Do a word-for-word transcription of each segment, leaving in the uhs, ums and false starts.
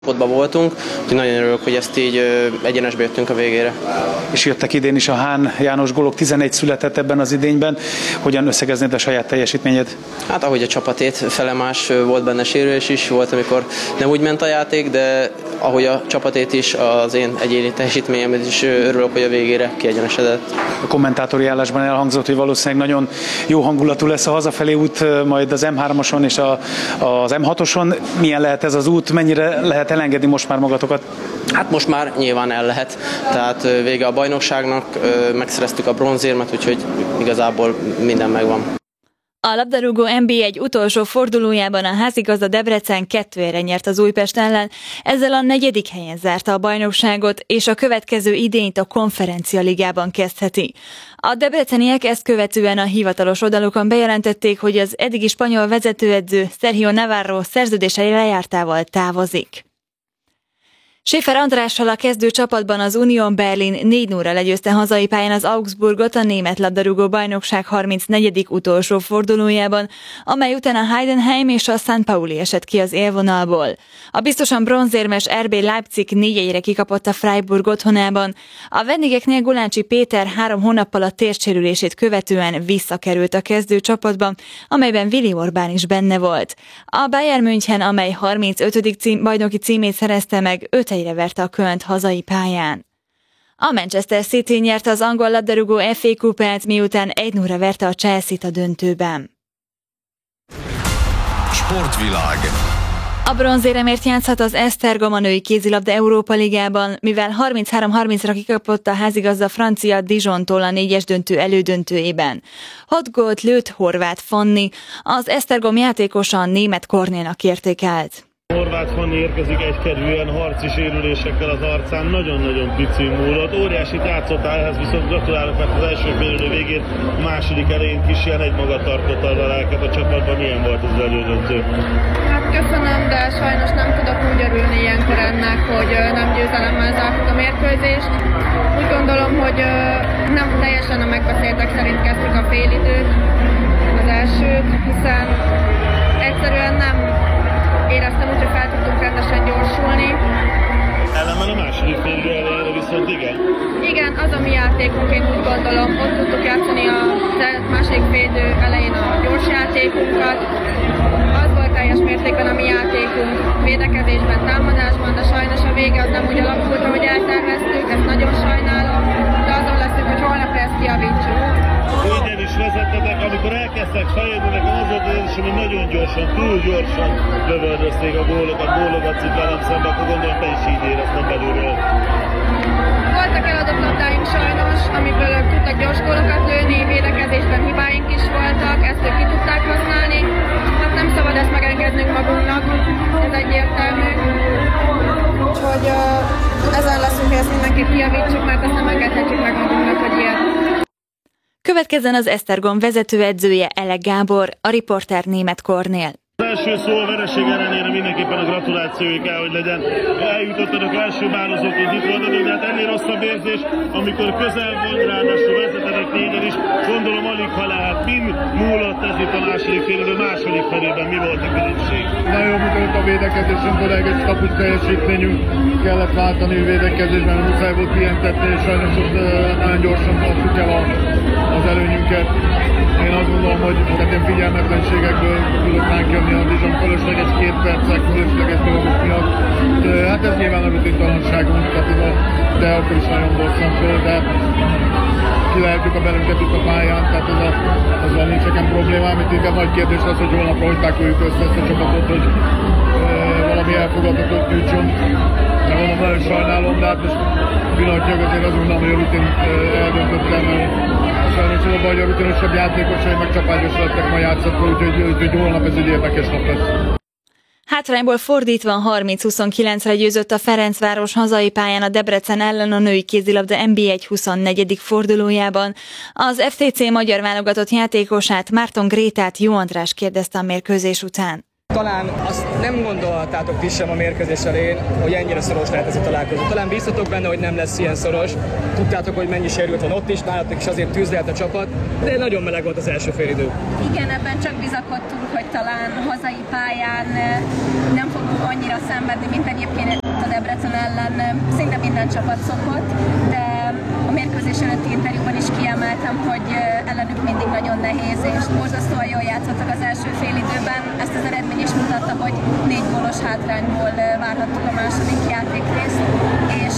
Potban voltunk, úgyhogy nagyon örülök, hogy ezt így egyenesbe jöttünk a végére. És jöttek idén is a Hán János gólok, tizenegy született ebben az idényben. Hogyan összegeznéd a saját teljesítményed? Hát ahogy a csapatét, felemás, volt benne sérülés is, volt, amikor nem úgy ment a játék, de ahogy a csapatét is, az én egyéni teljesítményemet is örülök, hogy a végére kiegyenesedett. A kommentátori állásban elhangzott, hogy valószínűleg nagyon jó hangulatú lesz a hazafelé út, majd az em hármason és a, az em hatoson. Milyen lehet ez az út, mennyire lehet elengedni most már magatokat? Hát most már nyilván el lehet, tehát vége a bajnokságnak, megszereztük a bronzérmet, úgyhogy igazából minden megvan. A labdarúgó en bé egy utolsó fordulójában a házigazda Debrecen kettőre nyert az Újpest ellen, ezzel a negyedik helyen zárta a bajnokságot, és a következő idényt a Konferencia Ligában kezdheti. A debreceniek ezt követően a hivatalos oldalukon bejelentették, hogy az eddigi spanyol vezetőedző Sergio Navarro szerződése lejártával távozik. Schäfer Andrással a kezdő csapatban az Union Berlin négy nullra legyőzte hazai pályán az Augsburgot a német labdarúgó bajnokság harmincnegyedik utolsó fordulójában, amely után a Heidenheim és a Sankt Pauli esett ki az élvonalból. A biztosan bronzérmes er bé Leipzig négy egyre kikapott a Freiburg otthonában. A vendégeknél Gulácsi Péter három hónappal a térsérülését követően visszakerült a kezdő csapatba, amelyben Willi Orbán is benne volt. A Bayern München, amely harmincötödik cím, bajnoki címét szerezte meg, öt egyre verte a Kölnt hazai pályán. A Manchester City nyerte az angol labdarúgó ef á kupát, miután egy nullra verte a Chelsea-t a döntőben. Sportvilág. A bronzéremért játszhat az Esztergom a női kézilabda Európa Ligában, mivel harminchárom harmincra kikapott a házigazda francia Dijontól a négyes döntő elődöntőjében. Hat gólt lőtt Horváth Fanni, az Esztergom játékosa a német Kornélnak értékelt. Horváth Fanni érkezik egykedvűen, harci sérülésekkel az arcán, nagyon-nagyon pici múlott. Óriásit játszott ehhez, viszont gratulálok, mert az első félidő végén, a második elején kis ilyen egymaga tartotta a lelket a csapatban. Milyen volt az elődöntő? Hát köszönöm, de sajnos nem tudok úgy örülni ilyenkor ennek, hogy nem győzelemmel zártuk a mérkőzést. Úgy gondolom, hogy nem teljesen a megbeszéltek szerint kezdtük a félidőt, az elsőt, hiszen egyszerűen nem éreztem úgy, hogy fel tudtunk rendesen gyorsulni. Ellenben a második félidő elejére viszont igen? Igen, az a mi játékunk, én úgy gondolom, ott tudtuk játszani a második félidő elején a gyors játékunkat. Az volt teljes mértékben a mi játékunk védekezésben, támadásban, de sajnos a vége az nem úgy alakult, ahogy elterveztük, ezt nagyon sajnálom, de azon leszünk, hogy holnapra ezt kijavítsuk. Innen is vezettetek, amikor elkezdtek fejlődni, nekem az volt az, hogy nagyon gyorsan, túl gyorsan lövöldözték a gólokat, bólogatszit velem szembe, akkor gondolom te is így éreztem belülről. Voltak eladott labdáink sajnos, amiből tudtak gyors gólokat lőni, védekezésben hibáink is voltak, ezt ők ki tudták használni. Hát nem szabad ezt megengednünk magunknak, ez egyértelmű. Úgyhogy uh, ezen leszünk, hogy ezt mindenképp kijavítsuk, mert ezt nem engedhetjük meg magunknak, hogy ilyen. Következzen az Esztergom vezetőedzője Ele Gábor, a riporter Németh Kornél. Az első szó a vereség ellenére mindenképpen a gratulációi kell, hogy legyen. Eljutottatok első bánozóként itt voltatok, de hát ennél rosszabb érzés, amikor közel van, ráadásul vezetenek négyen is, gondolom alig ha lehet. Min múlott ez itt a második félidő, második felében mi volt a különbség? Nagyon működött a védekezésünk, oda egy kapus teljesítményünk, kellett váltani a védekezésben, a muszáj volt pihentetni, és sajnos ott nagyon gyorsan adtuk el az előnyünket. Én azt gondolom, hogy ilyen figyelmetlenségekből tudok ránk jönni a Dijon fölösleges két percek, fölösleges dolgok miatt. De, hát ez nyilván a rutintalanságunk, de akkor is nagyon borszom föl, de kilehetjük a belünket itt a pályán, tehát ez a, azzal nincs nekem problémám, itt inkább nagy kérdés lesz, hogy holnapra hogy tákoljuk össze ezt a csapatot, hogy e, valami elfogadhatót nyújtson. De mondom, nagyon sajnálom, de hát most pillanatnyilag azért azt gondolom, hogy a rutin eldöntöttem, sajnos az a baj, hogy a rutinosabb játékosai meg csapágyos lettek ma játszatból, úgyhogy, úgyhogy holnap ez egy érdekes nap lesz. Hátrányból fordítva harminc huszonkilencre győzött a Ferencváros hazai pályán a Debrecen ellen a női kézilabda en bé egy huszonnegyedik fordulójában. Az ef té cé magyar válogatott játékosát, Márton Grétát Jó András kérdezte a mérkőzés után. Talán azt nem gondoltátok ti sem a mérkőzés elején, hogy ennyire szoros lehet ez a találkozó. Talán bíztatok benne, hogy nem lesz ilyen szoros. Tudtátok, hogy mennyi sérült van ott is, nálatok is azért tűzlelt a csapat, de nagyon meleg volt az első félidő. Igen, ebben csak bizakodtunk, hogy talán hazai pályán nem fogunk annyira szenvedni, mint egyébként a Debrecen ellen szinte minden csapat szokott, de a mérkőzés előtti interjúban is kiemeltem, hogy ellenük mindig nagyon nehéz, és borzasztóan jól játszottak az első fél időben. Ezt az eredmény is mutatta, hogy négy gólos hátrányból várhattuk a második játékrészt, és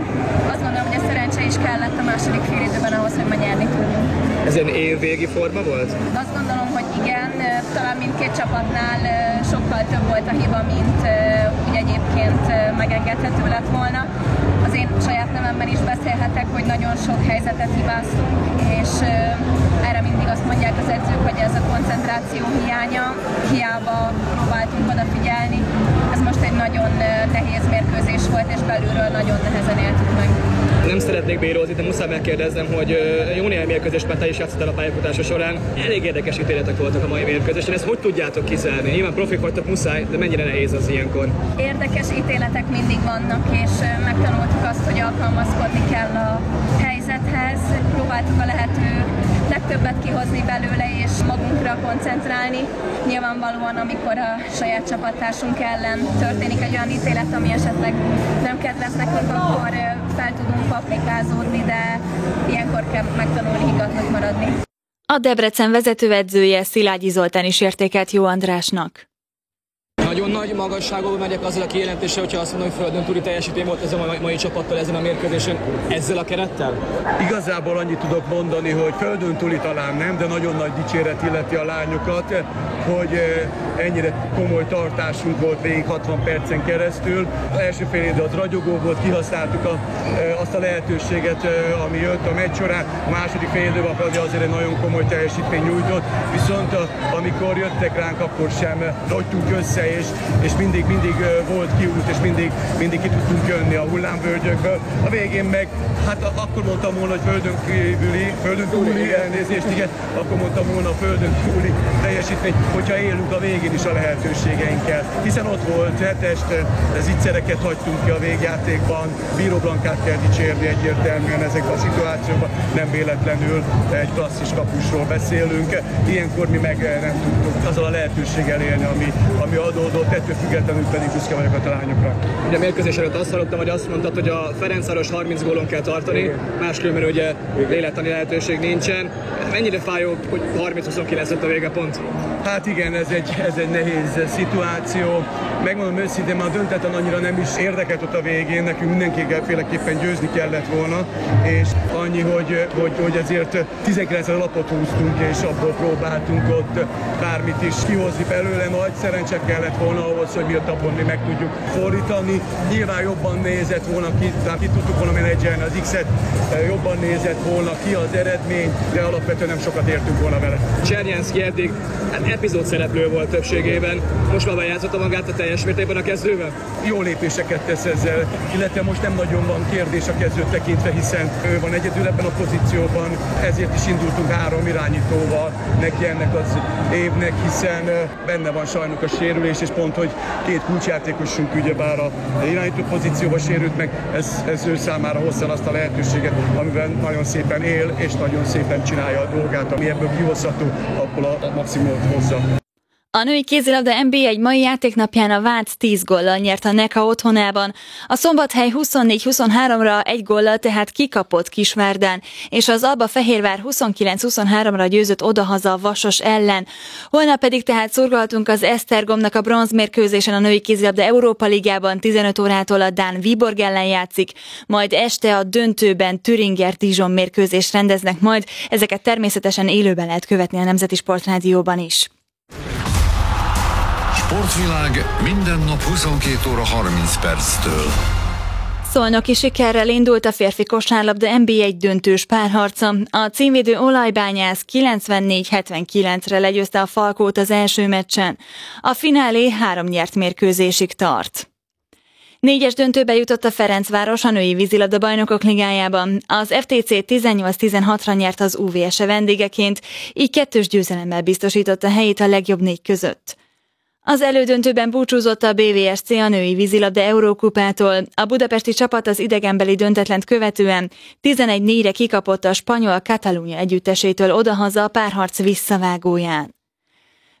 azt gondolom, hogy a szerencse is kellett a második fél időben ahhoz, hogy ma nyerni tudjunk. Ez egy évvégi forma volt? Azt gondolom, hogy igen, talán mindkét csapatnál sokkal több volt a hiba, mint úgy egyébként megengedhető lett volna. Az én saját nevemben is beszélhetek, hogy nagyon sok helyzetet hibáztunk, és erre mindig azt mondják az edzők, hogy ez a koncentráció hiánya, hiába próbáltunk odafigyelni. Ez most egy nagyon nehéz mérkőzés volt, és belülről nagyon nehezen éltük meg. Nem szeretnék bírózni, de muszáj megkérdeznem, hogy jó néhány mérkőzést már te is játszottál a pályafutása során. Elég érdekes ítéletek voltak a mai mérkőzésen. Ezt hogy tudjátok kizárni? Nyilván profik vagytok, muszáj, de mennyire nehéz az ilyenkor? Érdekes ítéletek mindig vannak, és megtanultuk azt, hogy alkalmazkodni kell a helyzethez. Próbáltuk a lehető legtöbbet kihozni belőle, és magunkra koncentrálni. Nyilvánvalóan, amikor a saját csapattársunk ellen történik egy olyan ítélet, ami esetleg nem kedves nekünk, akkor fel tudunk paprikázódni, de ilyenkor kell megtanulni higgadtnak maradni. A Debrecen vezetőedzője Szilágyi Zoltán is értékelt Jó Andrásnak. Nagyon nagy magasságokba megyek azzal a kijelentéssel, hogyha azt mondom, hogy földön túli teljesítmény volt ez a mai, mai csapattal ezen a mérkőzésen, ezzel a kerettel? Igazából annyit tudok mondani, hogy földön túli talán nem, de nagyon nagy dicséret illeti a lányokat, hogy ennyire komoly tartásunk volt végig hatvan percen keresztül. Az első fél idő az ragyogó volt, kihasználtuk a, azt a lehetőséget, ami jött a meccs során. A második fél időben Fradi azért egy nagyon komoly teljesítmény nyújtott, viszont amikor jöttek ránk, akkor sem rogytunk össze, és, és mindig, mindig volt kiút, és mindig, mindig ki tudtunk jönni a hullámvölgyökből. A végén meg, hát akkor mondtam volna, hogy földön kívüli, földön túli elnézést, igen, akkor mondtam volna a földön túli teljesítmény, hogyha élünk a végén is a lehetőségeinkkel. Hiszen ott volt hetest, zicsereket hagytunk ki a végjátékban, Bíró Blankát kell dicsérni egyértelműen ezekben a szituációkban, nem véletlenül egy klasszis kapusról beszélünk. Ilyenkor mi meg nem tudtuk azzal a lehetőséggel élni, ami, ami adódott, ettől függetlenül pedig büszke vagyok a talányokra. Ugye a mérkőzés előtt azt hallottam, hogy azt mondtad, hogy a Ferencváros harminc gólon kell tartani, máskülönben ugye lélektani lehetőség nincsen. Mennyire fájó, hogy harminc huszonkilenc lett a vége pont? Hát igen, ez egy, ez egy nehéz szituáció. Megmondom őszintén, már döntetlen annyira nem is érdekelt ott a végén, nekünk mindenképpen győzni kellett volna, és annyi, hogy, hogy, hogy ezért tizenkilencre lapot húztunk, és abból próbáltunk ott bármit is kihozni belőle. Nagy szerencse kellett volna ahhoz, hogy miatt abban mi meg tudjuk fordítani. Nyilván jobban nézett volna ki, tehát ki tudtuk volna menedzselni az X-et, jobban nézett volna ki az eredmény, de alapvetően nem sokat értünk volna vele. Csernyánszky eddig hát epizód szereplő volt többségében, most már bejátszotta magát a teljes mértékben a kezdőben? Jó lépéseket tesz ezzel, illetve most nem nagyon van kérdés a kezdőt tekintve, hiszen ő van egyedül ebben a pozícióban, ezért is indultunk három irányítóval neki ennek az évnek, hiszen benne van sajnos a sérülés, és pont, hogy két kulcsjátékosunk ugyebár a irányító pozícióba sérült meg, ez, ez ő számára hozzá azt a lehetőséget, amivel nagyon szépen él, és nagyon szépen csinálja a dolgát, ami ebből kihozható, abból a maximumot hozza. A női kézilabda en bé egy mai játéknapján a Vác tíz góllal nyert a Neka otthonában, a Szombathely huszonnégy huszonháromra egy góllal tehát kikapott Kisvárdán, és az Alba Fehérvár huszonkilenc huszonháromra győzött odahaza a Vasas ellen. Holnap pedig tehát szurkolhatunk az Esztergomnak a bronzmérkőzésen a női kézilabda Európa Ligában, tizenöt órától a dán Viborg ellen játszik, majd este a döntőben Thüringer-Dijon mérkőzést rendeznek majd, ezeket természetesen élőben lehet követni a Nemzeti Sportrádióban is. Sportvilág minden nap huszonkét óra harminc perctől. Szolnoki sikerrel indult a férfi kosárlabda en bé egy döntős párharca. A címvédő Olajbányász kilencvennégy hetvenkilencre legyőzte a Falkót az első meccsen. A finálé három nyert mérkőzésig tart. Négyes döntőbe jutott a Ferencváros a női vízilabda bajnokok ligájában. Az ef té cé tizennyolc tizenhatra nyert az u vé es-e vendégeként, így kettős győzelemmel biztosította helyét a legjobb négy között. Az elődöntőben búcsúzott a bé vé es cé a női vízilabda Eurókupától. A budapesti csapat az idegenbeli döntetlent követően tizenegy négyre kikapott a spanyol Catalunya együttesétől odahaza a párharc visszavágóján.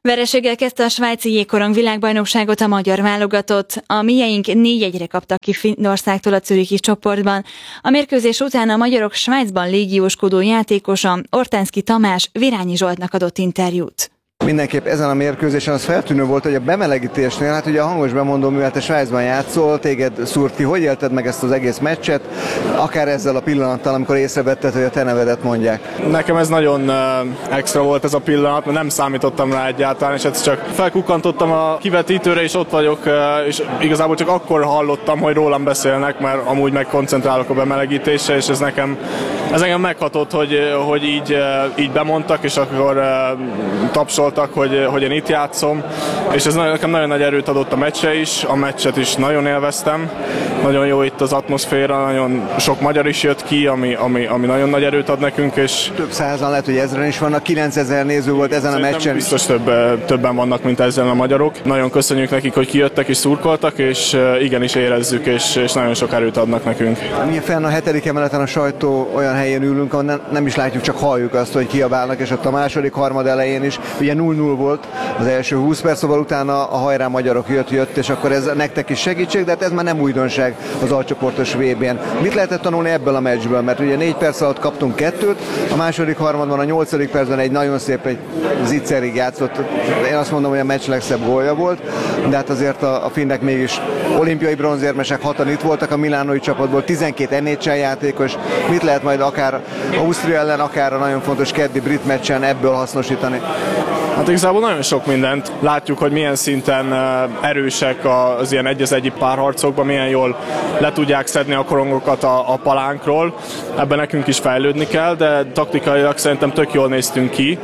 Vereséggel kezdte a svájci jégkorong világbajnokságot a magyar válogatott. A mieink négy egyre kaptak ki Finnországtól a zürichi csoportban. A mérkőzés után a magyarok Svájcban légióskodó játékosa Ortánszky Tamás Virányi Zsoltnak adott interjút. Mindenképp ezen a mérkőzésen az feltűnő volt, hogy a bemelegítésnél, hát ugye a hangos bemondó, mivel te Svájcban játszol, téged szúrt ki. Hogy élted meg ezt az egész meccset, akár ezzel a pillanattal, amikor észrevetted, hogy a te nevedet mondják? Nekem ez nagyon uh, extra volt ez a pillanat, mert nem számítottam rá egyáltalán, és ezt csak felkukkantottam a kivetítőre, és ott vagyok, uh, és igazából csak akkor hallottam, hogy rólam beszélnek, mert amúgy meg koncentrálok a bemelegítésre, és ez nekem, ez engem meghatott, hogy, hogy így, uh, így bemondtak, és akkor uh, tapsoltak, hogy, hogy én itt játszom, és ez nekem nagyon nagy erőt adott a meccsre is, a meccset is nagyon élveztem, nagyon jó itt az atmoszféra, nagyon sok magyar is jött ki, ami, ami, ami nagyon nagy erőt ad nekünk, és több százan, lehet, hogy ezren is vannak, kilencezer néző volt ezen a meccsen. Biztos több, többen vannak, mint ezen a magyarok. Nagyon köszönjük nekik, hogy kijöttek és szurkoltak, és igenis érezzük, és, és nagyon sok erőt adnak nekünk. Mi fenn a hetedik emeleten a sajtó olyan helyén ülünk, ahol nem, nem is látjuk, csak halljuk azt, hogy kiabálnak, és ott a második harmad elején is, ugye null null volt az első húsz perc, szóval utána a hajrá magyarok jött, jött, és akkor ez nektek is segítség, de hát ez már nem újdonság az alcsoportos vé bén. Mit lehetett tanulni ebből a meccsből? Mert ugye négy perc alatt kaptunk kettőt, a második harmadban, a nyolcadik percben egy nagyon szép, egy zicserig játszott. Én azt mondom, hogy a meccs legszebb gólja volt, de hát azért a, a finnek mégis olimpiai bronzérmesek, hatan itt voltak a milánói csapatból, tizenkét en há el játékos. Mit lehet majd akár Ausztria ellen, akár a nagyon fontos keddi brit meccsen ebből hasznosítani? Hát igazából nagyon sok mindent. Látjuk, hogy milyen szinten erősek az ilyen egy az egyik párharcokban, milyen jól le tudják szedni a korongokat a, a palánkról. Ebben nekünk is fejlődni kell, de taktikailag szerintem tök jól néztünk ki,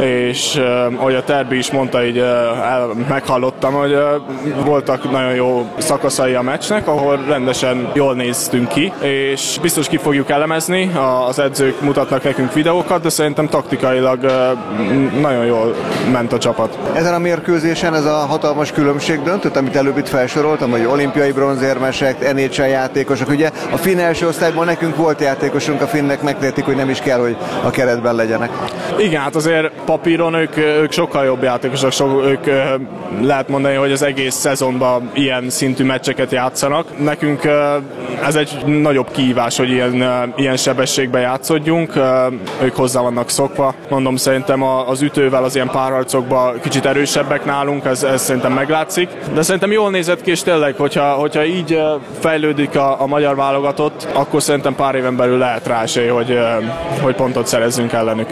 és ahogy a Terbi is mondta, így el, meghallottam, hogy voltak nagyon jó szakaszai a meccsnek, ahol rendesen jól néztünk ki, és biztos ki fogjuk elemezni, az edzők mutatnak nekünk videókat, de szerintem taktikailag nagyon jól ment a csapat. Ezen a mérkőzésen ez a hatalmas különbség döntött, amit előbb itt felsoroltam, hogy olimpiai bronzérmesek, en há el játékosok. Ugye a finn első osztályban nekünk volt játékosunk, a finnek megtehetik, hogy nem is kell, hogy a keretben legyenek. Igen, hát azért papíron ők, ők sokkal jobb játékosok, so, ők lehet mondani, hogy az egész szezonban ilyen szintű meccseket játszanak. Nekünk ez egy nagyobb kihívás, hogy ilyen, ilyen sebességben játszodjunk, ők hozzá vannak szokva. Mondom, szerintem az ütővel az ilyen párharcokban kicsit erősebbek nálunk, ez, ez szerintem meglátszik. De szerintem jól nézett ki, és tényleg, hogyha, hogyha így fejlődik a, a magyar válogatott, akkor szerintem pár éven belül lehet rá esély, hogy, hogy pontot szerezzünk ellenük.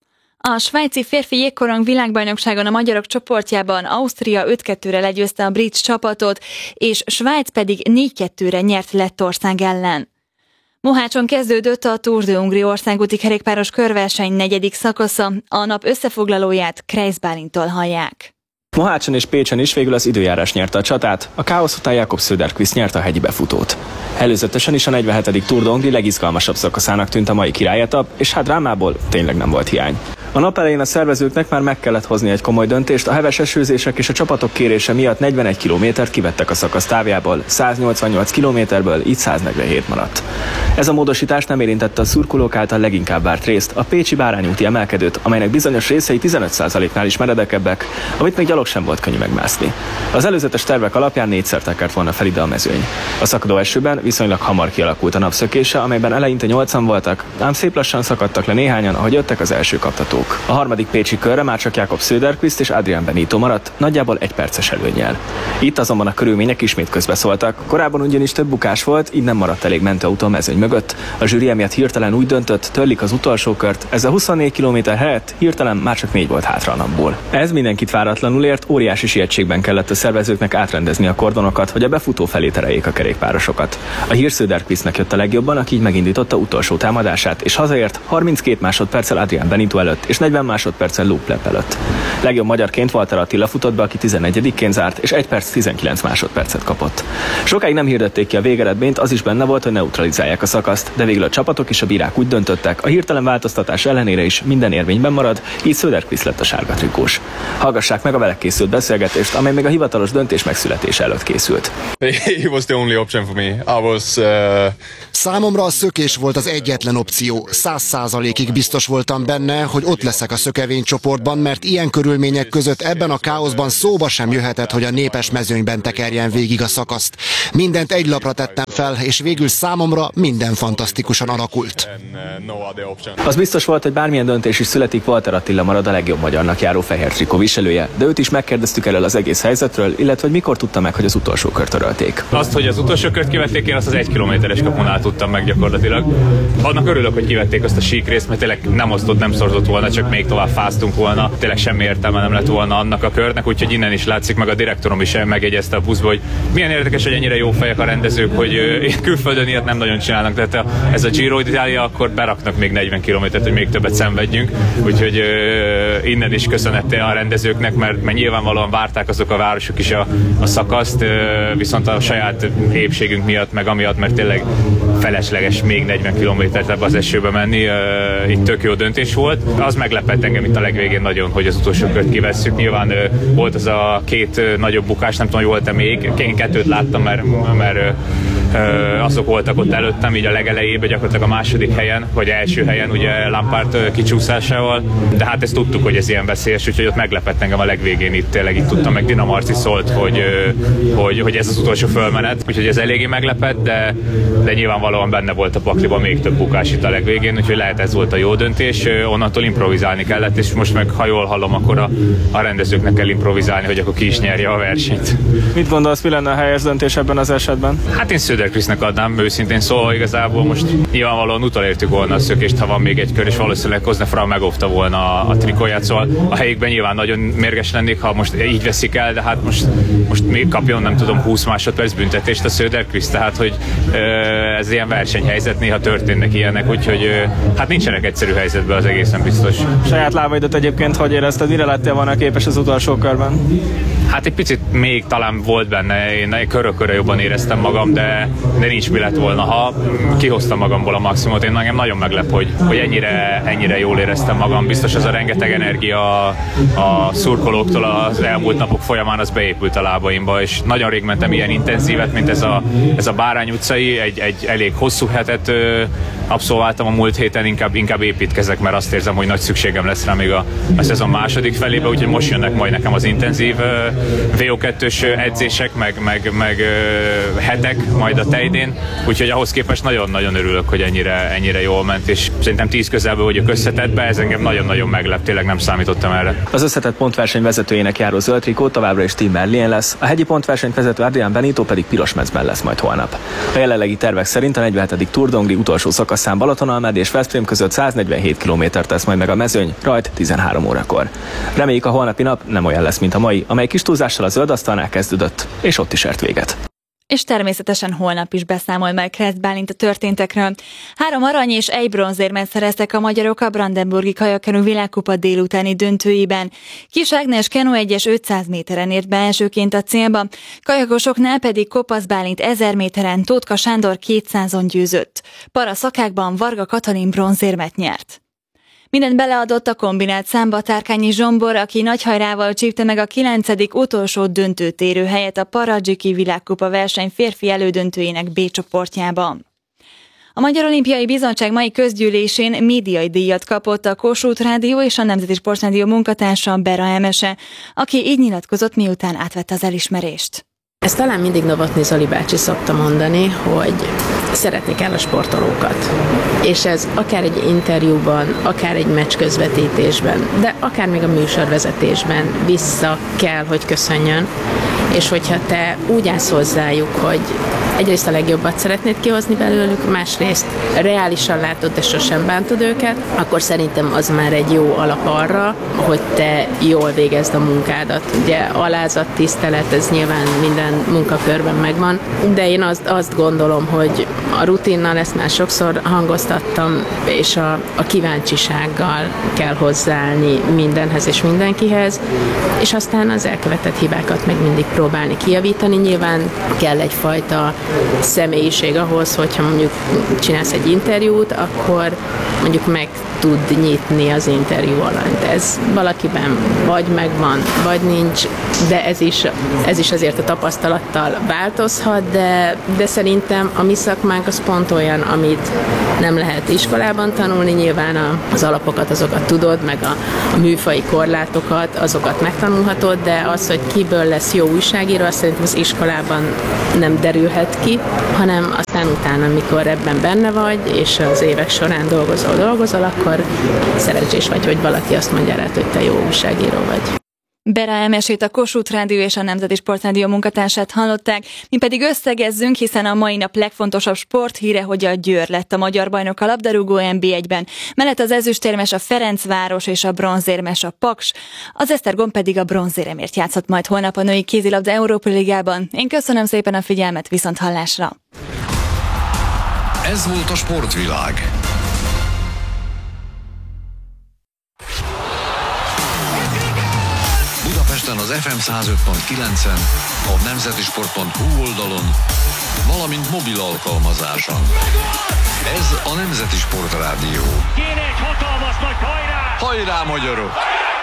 A svájci férfi jégkorong világbajnokságon a magyarok csoportjában Ausztria öt kettőre legyőzte a brit csapatot, és Svájc pedig négy kettőre nyert Lettország ellen. Mohácson kezdődött a Tour de Hongrie országúti kerékpáros körverseny negyedik szakasza, a nap összefoglalóját Kreis Bálintól hallják. Mohácson és Pécsen is végül az időjárás nyerte a csatát, a káosz után Jakob Söderqvist nyerte a hegyi befutót. Előzetesen is a negyvenhetedik Tour de Hongrie legizgalmasabb szakaszának tűnt a mai királyetap, és hát drámából tényleg nem volt hiány. A nap elején a szervezőknek már meg kellett hozni egy komoly döntést, a heves esőzések és a csapatok kérése miatt negyvenegy kilométert kivettek a szakasz távjából, száznyolcvannyolc kilométerből így száznegyvenhét maradt. Ez a módosítás nem érintette a szurkolók által leginkább várt részt, a pécsi bárányúti emelkedőt, amelynek bizonyos részei tizenöt százaléknál is meredekebbek, amit még gyalog sem volt könnyű megmászni. Az előzetes tervek alapján négyszer tekert volna fel ide a mezőny. A szakadó esőben viszonylag hamar kialakult a napszökése, amelyben eleinte nyolcan voltak, ám szép lassan szakadtak le néhányan, ahogy jöttek az első kaptatók. A harmadik pécsi körre már csak Jakob Söderqvist és Adrian Benito maradt, nagyjából egy perces előnnyel. Itt azonban a körülmények ismét közbeszóltak. Korábban ugyanis több bukás volt, így nem maradt elég mentőautó a mezőny mögött. A zsűri emiatt hirtelen úgy döntött, törlik az utolsó kört, ezzel huszonnégy kilométer helyett hirtelen már csak négy volt hátra a napból. Ez mindenkit váratlanul ért, óriási sietségben kellett a szervezőknek átrendezni a kordonokat, hogy a befutó felé tereljék a kerékpárosokat. A hír Söderqvistnek jött a legjobban, aki így megindította utolsó támadását, és hazaért harminckét másodperccel Adrian Benito előtt és negyven másodperccel Luke Plepp előtt. Legjobb magyarként Walter Attila futott be, aki tizennegyedikként zárt, és egy perc tizenkilenc másodpercet kapott. Sokáig nem hirdették ki a végeredményt, az is benne volt, hogy neutralizálják a szakaszt, de végül a csapatok és a bírák úgy döntöttek, a hirtelen változtatás ellenére is minden érvényben marad, így Söderqvist lett a sárga trikós. Hallgassák meg a vele készült beszélgetést, amely még a hivatalos döntés megszületése előtt készült. He was the only option for me. I was, uh... Számomra a szökés volt az egyetlen opció. Száz százalékig biztos voltam benne, hogy ott leszek a szökevény csoportban, mert ilyen körülmények között ebben a káoszban szóba sem jöhetett, hogy a népes mezőnyben tekerjen végig a szakaszt. Mindent egy lapra tettem fel, és végül számomra minden fantasztikusan alakult. Az biztos volt, hogy bármilyen döntés is születik, Walter Attila marad a legjobb magyarnak járó fehér trikó viselője, de őt is megkérdeztük erről az egész helyzetről, illetve hogy mikor tudta meg, hogy az utolsó kört törölték. Azt, hogy az utolsó kört kivették, én azt az egy kilométeres kapunál tudtam meg gyakorlatilag. Annak örülök, hogy kivették azt a síkrészt, mert tényleg nem osztott, nem szorzott volna, csak még tovább fáztunk volna. Tényleg semmi értelme nem lett volna annak a körnek, úgyhogy innen is látszik, meg a direktorom is megjegyezte a buszba, hogy milyen érdekes, hogy ennyire jó fejek a rendezők, hogy külföldön ilyet nem nagyon csinálnak, tehát ez a Giro d'Italia, akkor beraknak még negyven kilométert, hogy még többet szenvedjünk, úgyhogy uh, innen is köszönettel a rendezőknek, mert, mert nyilvánvalóan várták azok a városok is a, a szakaszt, uh, viszont a saját épségünk miatt, meg amiatt, mert tényleg felesleges még negyven kilométert ebbe az esőbe menni, uh, itt tök jó döntés volt. Az meglepett engem itt a legvégén nagyon, hogy az utolsó kört kivesszük. Nyilván uh, volt az a két uh, nagyobb bukás, nem tudom, hogy volt-e még, én kettőt láttam, mert, mert uh, azok voltak ott előttem, így a legelejében, gyakorlatilag a második helyen, vagy első helyen, ugye Lampard kicsúszásával, de hát ezt tudtuk, hogy ez ilyen veszélyes, úgyhogy ott meglepett engem a legvégén itt, tényleg itt tudtam, meg Dina Marci szólt, hogy, hogy, hogy ez az utolsó fölmenet, úgyhogy ez eléggé meglepett, de, de nyilvánvalóan benne volt a pakliban még több bukás itt a legvégén, úgyhogy lehet ez volt a jó döntés, onnantól improvizálni kellett, és most meg, ha jól hallom, akkor a, a rendezőknek kell improvizálni, hogy akkor ki is nyerje a versenyt. Mit gondolsz, mi lenne a helyes döntés ebben az esetben? Hát én Söderqvistnek adnám, őszintén szólva igazából most nyilvánvalóan utolértük volna a szökést, ha van még egy kör, és valószínűleg Koznefra megóvta volna a, a trikóját, szóval a helyükben nyilván nagyon mérges lennék, ha most így veszik el, de hát most, most még kapjon, nem tudom, húsz másodperc büntetést a Söderqvist, tehát hogy ez ilyen versenyhelyzet, néha történnek ilyenek, úgyhogy hát nincsenek egyszerű helyzetben, az egészen biztos. Saját lábaidat egyébként hogy érezted, mire lettél volna képes az utolsó körben? Hát egy picit még talán volt benne, én körö-körö jobban éreztem magam, de, de nincs mi lett volna, ha kihoztam magamból a maximumot. Én engem nagyon meglep, hogy, hogy ennyire, ennyire jól éreztem magam. Biztos az a rengeteg energia a szurkolóktól az elmúlt napok folyamán az beépült a lábaimba, és nagyon rég mentem ilyen intenzívet, mint ez a, ez a Bárány utcai, egy, egy elég hosszú hetet ö, abszolváltam a múlt héten, inkább, inkább építkezek, mert azt érzem, hogy nagy szükségem lesz rá még a, a szezon második felébe, úgyhogy most jönnek majd nekem az intenzív ö, vé o kettős edzések, meg, meg, meg ö, hetek majd a Tejdén, úgyhogy ahhoz képest nagyon-nagyon örülök, hogy ennyire, ennyire jól ment, és szerintem tíz közelből vagyok összetettbe, ez engem nagyon-nagyon meglep, tényleg nem számítottam erre. Az összetett pontverseny vezetőjének járó zöld trikó továbbra is Tim Merlin lesz, a hegyi pontversenyt vezető Adrián Benito pedig piros mezben lesz majd holnap. A jelenlegi tervek szerint a negyvenhetedik Tour d'Ongri utolsó szakaszán Balatonalmád és Veszprém között száznegyvenhét kilométert tesz majd meg a mezőny, rajt tizenhárom órakor. Reméljük, a holnapi nap nem olyan lesz, mint a mai, amely kis túlzással a zöld asztalnál kezdődött, és ott is ért véget. És természetesen holnap is beszámol meg Kressz Bálint a történtekről. Három arany és egy bronzérmet szereztek a magyarok a Brandenburgi kajakenu világkupa délutáni döntőiben. Kis Ágnes kenu egyes ötszáz méteren ért be elsőként a célba, kajakosoknál pedig Kopasz Bálint ezer méteren, Tótka Sándor kétszázon győzött. Para szakákban Varga Katalin bronzérmet nyert. Mindent beleadott a kombinált számba Tárkányi Zsombor, aki nagy hajrával csípte meg a kilencedik utolsó döntőt érő helyet a Para-Dzsiki világkupa verseny férfi elődöntőjének B csoportjában. A Magyar Olimpiai Bizottság mai közgyűlésén médiai díjat kapott a Kossuth Rádió és a Nemzeti Sportrádió munkatársa Bera Emese, aki így nyilatkozott, miután átvette az elismerést. Ezt talán mindig Novotny Zoli bácsi szokta mondani, hogy szeretni kell a sportolókat. És ez akár egy interjúban, akár egy meccs közvetítésben, de akár még a műsorvezetésben vissza kell, hogy köszönjön. És hogyha te úgy állsz hozzájuk, hogy egyrészt a legjobbat szeretnéd kihozni belőlük, másrészt reálisan látod, de sosem bántod őket, akkor szerintem az már egy jó alap arra, hogy te jól végezd a munkádat. Ugye alázat, tisztelet, ez nyilván minden munkakörben megvan, de én azt, azt gondolom, hogy a rutinnal, ezt már sokszor hangoztattam, és a, a kíváncsisággal kell hozzáállni mindenhez és mindenkihez, és aztán az elkövetett hibákat meg mindig próbálni megpróbálni kijavítani. Nyilván kell egyfajta személyiség ahhoz, hogyha mondjuk csinálsz egy interjút, akkor mondjuk meg tud nyitni az interjú alatt. Ez valakiben vagy megvan, vagy nincs, de ez is, ez is azért a tapasztalattal változhat, de, de szerintem a mi szakmánk az pont olyan, amit nem lehet iskolában tanulni, nyilván az alapokat, azokat tudod, meg a, a műfai korlátokat, azokat megtanulhatod, de az, hogy kiből lesz jó újságíró, azt szerintem az iskolában nem derülhet ki, hanem aztán utána, amikor ebben benne vagy, és az évek során dolgozol, dolgozol, akkor szerencsés vagy, hogy valaki azt mondja rád, hogy te jó újságíró vagy. Bera Emesét, a Kossuth Rádió és a Nemzeti Sportrádió munkatársát hallották, mi pedig összegezzünk, hiszen a mai nap legfontosabb sporthíre, hogy a Győr lett a magyar bajnok a labdarúgó en bé egyben, mellett az ezüstérmes a Ferencváros és a bronzérmes a Paks, az Esztergom pedig a bronzéremért játszott majd holnap a női kézilabda Európa Ligában. Én köszönöm szépen a figyelmet, viszont hallásra! Ez volt a Sportvilág. Budapesten az ef em száz öt pont kilencen, a nemzetisport pont hu oldalon, valamint mobil alkalmazáson. Ez a Nemzeti Sportrádió. Kéne egy hatalmas nagy hajrá! Hajrá, magyarok!